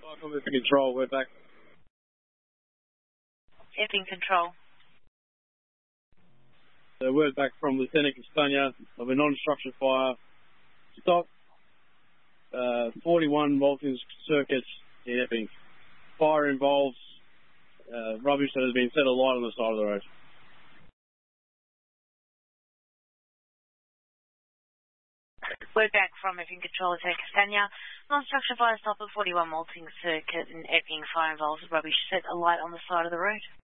From Epping Control, we're back. Epping Control. So we're back from Lieutenant Castagna of a non-destruction fire. Stock 41 Maltings circuits in Epping. Fire involves rubbish that has been set alight on the side of the road. We're back from Epping Control, Lieutenant Castagna. Non-destruction fire stop at 41 Maltings circuit in Epping. Fire involves rubbish set alight on the side of the road.